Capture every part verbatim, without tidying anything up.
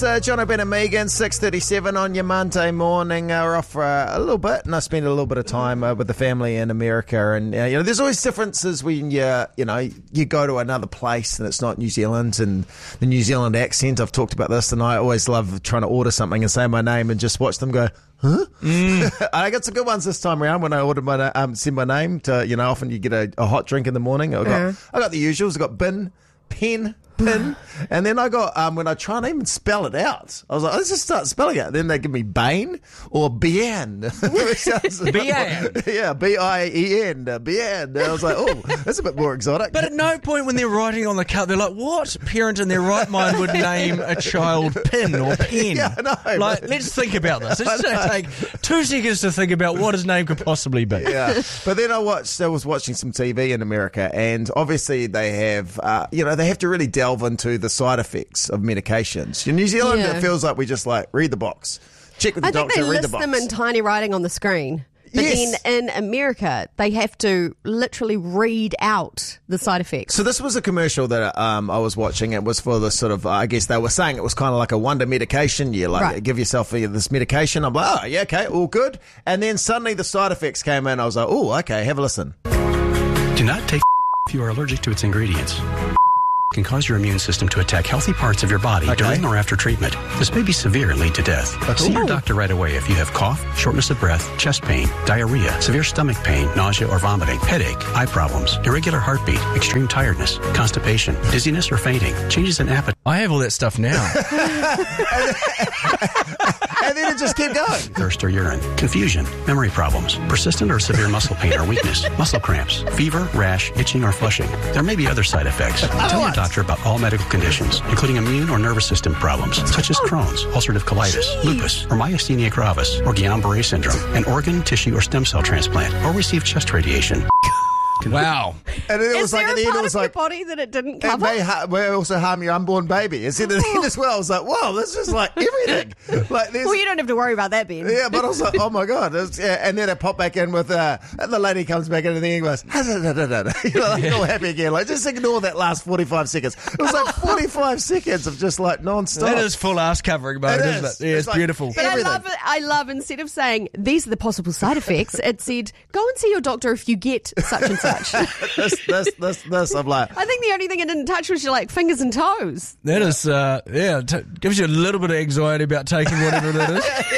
Uh, John O'Brien and Megan, six thirty-seven on your Monday morning. Uh, we're off for uh, a little bit, and I spent a little bit of time uh, with the family in America. And uh, you know, there's always differences when you you know you go to another place and it's not New Zealand, and the New Zealand accent. I've talked about this, and I always love trying to order something and say my name and just watch them go, huh? Mm. I got some good ones this time around when I ordered my um, send my name to, you know, often you get a, a hot drink in the morning. I got uh. I got the usuals. I got bin, pen. Pin, and then I got um, when I try and even spell it out, I was like, let's just start spelling it. Then they give me Bane or Bien. Bien, yeah, B I E N, Bien. I was like, oh, that's a bit more exotic. But at no point when they're writing on the card, they're like, what parent in their right mind would name a child Pin or Pen? Yeah, I know. Like, let's think about this. Let's take two seconds to think about what his name could possibly be. Yeah, but then I watched. I was watching some T V in America, and obviously they have, uh, you know, they have to really delve into the side effects of medications. In New Zealand, yeah. it feels like we just like read the box, check with the I doctor, think they read list the box. them in tiny writing on the screen. But yes. then in America, they have to literally read out the side effects. So this was a commercial that um, I was watching. It was for the sort of, uh, I guess they were saying it was kind of like a wonder medication. You like right. give yourself uh, this medication. I'm like, oh, yeah, okay, all good. And then suddenly the side effects came in. I was like, oh, okay, have a listen. Do not take if you are allergic to its ingredients. Can cause your immune system to attack healthy parts of your body okay. during or after treatment. This may be severe and lead to death. That's See all. your doctor right away if you have cough, shortness of breath, chest pain, diarrhea, severe stomach pain, nausea or vomiting, headache, eye problems, irregular heartbeat, extreme tiredness, constipation, dizziness or fainting, changes in appetite. I have all that stuff now. And then it just kept going. Thirst or urine, confusion, memory problems, persistent or severe muscle pain or weakness, muscle cramps, fever, rash, itching or flushing. There may be other side effects. Tell your doctor about all medical conditions, including immune or nervous system problems, such as Crohn's, ulcerative colitis, Jeez. lupus, or myasthenia gravis, or Guillain-Barré syndrome, an organ, tissue, or stem cell transplant, or receive chest radiation. Wow. And then it Is was there like, at the a end, part it was of like, your body that it didn't it cover? may, ha- may also harm your unborn baby. It's in the end as well. I was like, whoa, this is like everything. Like, there's, Well, you don't have to worry about that, Ben. yeah, but I was like, oh my God. It's, yeah, and then it popped back in with, uh, and the lady comes back into the English. You know, like, all happy again. Like, just ignore that last forty-five seconds. It was like forty-five seconds of just like non-stop. That is full ass covering mode, It isn't is. it? Yeah, It's it's, like- beautiful. But I Everything. love it. I love, instead of saying, these are the possible side effects, it said, go and see your doctor if you get such and such. this, this, this, this. I'm like, I think the only thing it didn't touch was your like fingers and toes. That is, uh, yeah, t- gives you a little bit of anxiety about taking whatever that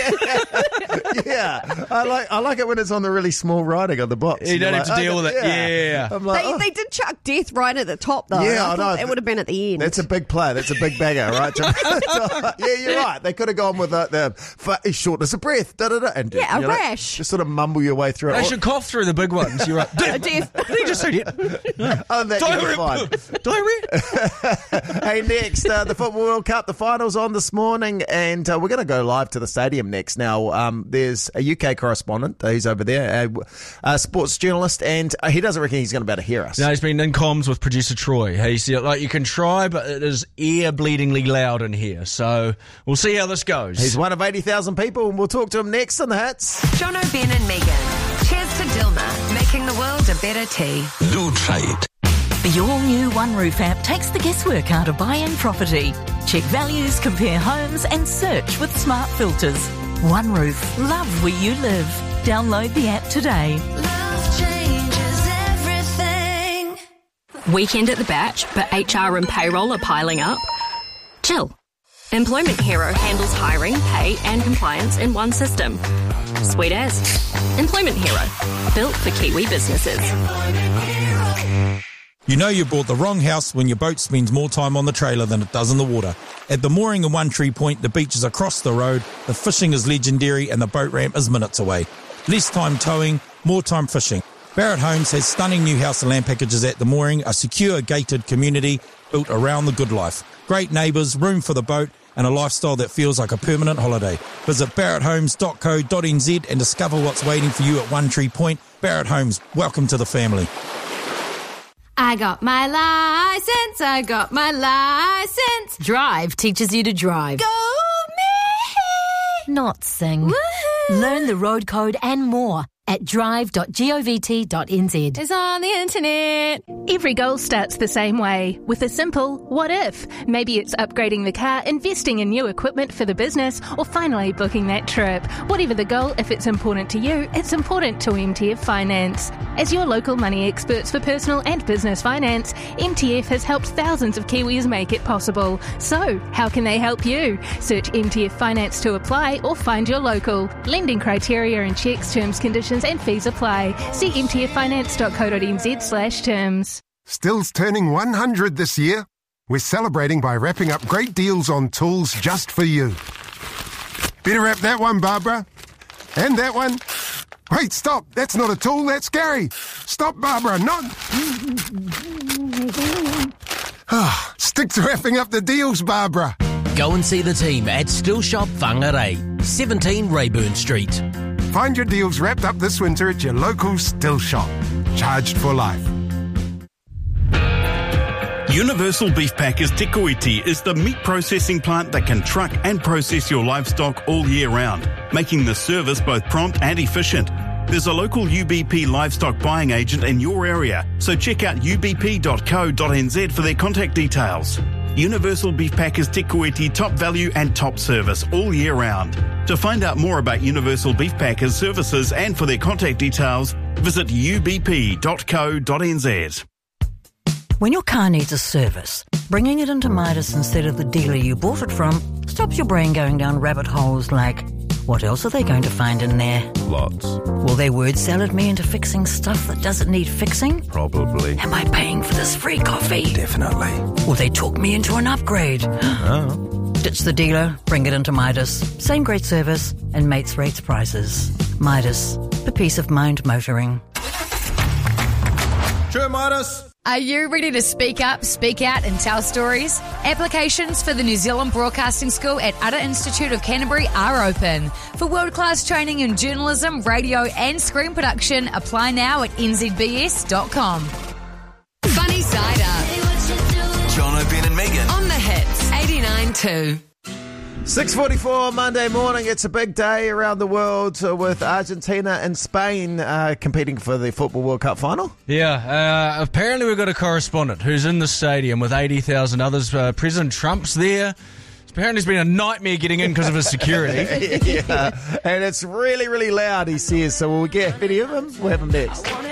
is. yeah. I like I like it when it's on the really small writing on the box. You don't You're have like, to deal okay, with it. Yeah. I'm like, They, oh. they did chuck death right at the top, though. Yeah, I I thought know. it would have been at the end. That's a big play. That's a big bagger, right? Yeah, you're right. They could have gone with uh, the f- shortness of breath, da da da, and Yeah, a you know, rash. just sort of mumble your way through They it. should cough through the big ones. You're right. A death. Did you just say it? Other than that, you're fine. Diarrhea? Hey, next, uh, the Football World Cup, the finals on this morning, and uh, we're going to go live to the stadium next. Now, um, there's a U K correspondent. Uh, he's over there, a, a sports journalist, and uh, he doesn't reckon he's going to be able to hear us. No, he's been in comms with producer Troy. He's like, you can try, but it is ear-bleedingly loud in here. So we'll see how this goes. He's one of eighty thousand people, and we'll talk to him next on the Hits. John O'Brien and Megan. Cheers to Dilma, making the world a better tea. Do try it. The all-new One Roof app takes the guesswork out of buying property. Check values, compare homes and search with smart filters. One Roof. Love where you live. Download the app today. Love changes everything. Weekend at the Batch, but H R and payroll are piling up? Chill. Employment Hero handles hiring, pay and compliance in one system. Sweet as. Employment Hero. Built for Kiwi businesses. You know you bought the wrong house when your boat spends more time on the trailer than it does in the water. At the mooring in One Tree Point, the beach is across the road, the fishing is legendary and the boat ramp is minutes away. Less time towing, more time fishing. Barrett Homes has stunning new house and land packages at the mooring, a secure gated community built around the good life. Great neighbours, room for the boat and a lifestyle that feels like a permanent holiday. Visit barrett homes dot co dot n z and discover what's waiting for you at One Tree Point. Barrett Homes, welcome to the family. I got my license, I got my license. Drive teaches you to drive. Go me! Not sing. Woohoo! Learn the road code and more at drive dot govt dot n z. It's on the internet. Every goal starts the same way, with a simple what if. Maybe it's upgrading the car, investing in new equipment for the business, or finally booking that trip. Whatever the goal, if it's important to you, it's important to M T F Finance. As your local money experts for personal and business finance, M T F has helped thousands of Kiwis make it possible. So, how can they help you? Search M T F Finance to apply or find your local. Lending criteria and checks, terms, conditions and fees apply. See m t f finance dot co dot n z slash terms. Still's turning one hundred this year. We're celebrating by wrapping up great deals on tools just for you. Better wrap that one, Barbara. And that one. Wait, stop. That's not a tool, that's Gary. Stop, Barbara, not... Ah, stick to wrapping up the deals, Barbara. Go and see the team at Still Shop Whangarei, seventeen Rayburn Street. Find your deals wrapped up this winter at your local Still Shop. Charged for life. Universal Beef Packers Te Kuiti is the meat processing plant that can truck and process your livestock all year round, making the service both prompt and efficient. There's a local U B P livestock buying agent in your area, so check out u b p dot co dot n z for their contact details. Universal Beef Packers Te Kuiti, top value and top service all year round. To find out more about Universal Beef Packers services and for their contact details, visit u b p dot co dot n z. When your car needs a service, bringing it into Midas instead of the dealer you bought it from stops your brain going down rabbit holes like, what else are they going to find in there? Lots. Will they word salad me into fixing stuff that doesn't need fixing? Probably. Am I paying for this free coffee? Definitely. Will they talk me into an upgrade? Oh. Ditch the dealer, bring it into Midas. Same great service and mates rates prices. Midas, for peace of mind motoring. Sure, Midas. Are you ready to speak up, speak out and tell stories? Applications for the New Zealand Broadcasting School at Udder Institute of Canterbury are open. For world-class training in journalism, radio and screen production, apply now at n z b s dot com. Funny Side Up. Jono, Ben and Megan. On the hits, eighty-nine two. six forty-four Monday morning. It's a big day around the world with Argentina and Spain uh, competing for the Football World Cup final. Yeah, uh, apparently we've got a correspondent who's in the stadium with eighty thousand others. Uh, President Trump's there. Apparently it's been a nightmare getting in because of his security. Yeah, and it's really, really loud, he says. So we'll get video of him. We'll have him next.